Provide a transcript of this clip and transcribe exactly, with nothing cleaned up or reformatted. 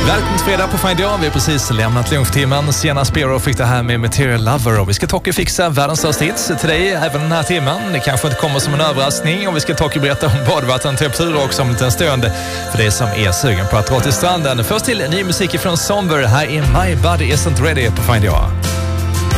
Välkommen till fredag på Find Your. Vi har precis lämnat lunchtimmen. Senast Spiro fick det här med Material Lover och vi ska tocka fixa världens största hits till dig även den här timmen. Det kanske inte kommer som en överraskning och vi ska tocka berätta om badvattentemperaturer också om en liten stund för det som är sugen på att dra till stranden. Först till ny musik från Somber. Här är My Body Isn't Ready på Find Your.